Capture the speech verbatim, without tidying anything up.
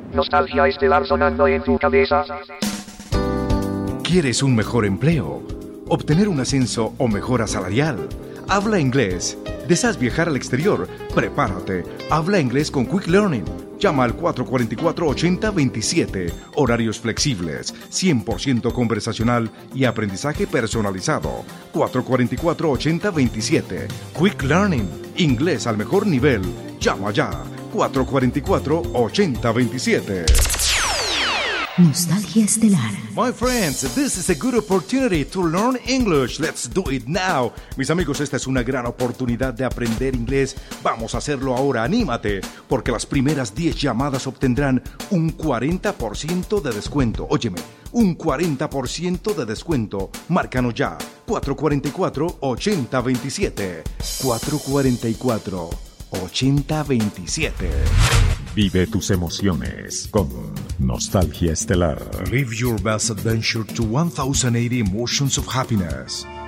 Nostalgia estelar sonando en tu cabeza. ¿Quieres un mejor empleo? ¿Obtener un ascenso o mejora salarial? Habla inglés. ¿Deseas viajar al exterior? Prepárate. Habla inglés con Quick Learning. Llama al cuatro cuatro cuatro, ocho cero dos siete. Horarios flexibles, cien por ciento conversacional y aprendizaje personalizado. cuatro cuatro cuatro, ocho cero dos siete. Quick Learning. Inglés al mejor nivel. Llama ya. cuatro cuatro cuatro, ocho cero dos siete. Nostalgia estelar. My friends, this is a good opportunity to learn English. Let's do it now. Mis amigos, esta es una gran oportunidad de aprender inglés. Vamos a hacerlo ahora, anímate, porque las primeras diez llamadas obtendrán un cuarenta por ciento de descuento. Óyeme, un cuarenta por ciento de descuento. Márcanos ya. cuatro cuatro cuatro, ocho cero dos siete. cuatro cuatro cuatro, ocho cero dos siete. Vive tus emociones con Nostalgia Estelar. Live your best adventure to one thousand eighty emotions of happiness.